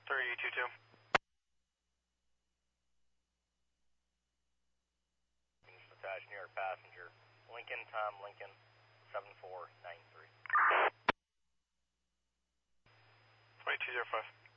3022. Attached New York passenger, Lincoln, Tom Lincoln, 7493. 2205.